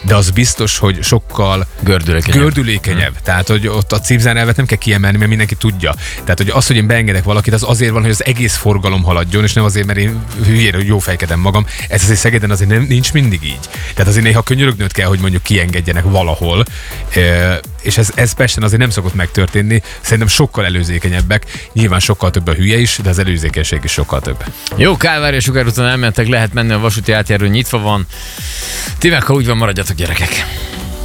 de az biztos, hogy sokkal gördülékenyebb. Tehát, hogy ott a cipzárelvet nem kell kiemelni, mert mindenki tudja. Tehát, hogy az, hogy én beengedek valakit, az azért van, hogy az egész forgalom haladjon, és nem azért, mert én hülyére jó fejkedem magam. Ez azért Szegeden azért nincs mindig így. Tehát azért néha könyörögnöd kell, hogy mondjuk kiengedjenek valahol, és ez Pesten azért nem szokott megtörténni. Szerintem sokkal előzékenyebbek. Nyilván sokkal több a hülye is, de az előzékenység is sokkal több. Jó, Kálvár és Sugárúton elmentek, lehet menni, a vasúti átjáró nyitva van. Ti meg, ha úgy van, maradjatok, gyerekek.